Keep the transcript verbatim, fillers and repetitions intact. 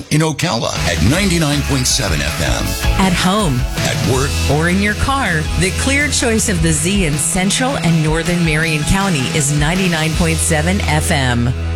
In Ocala at ninety-nine point seven F M. At home, at work, or in your car, the clear choice of the Z in Central and Northern Marion County is ninety-nine point seven F M.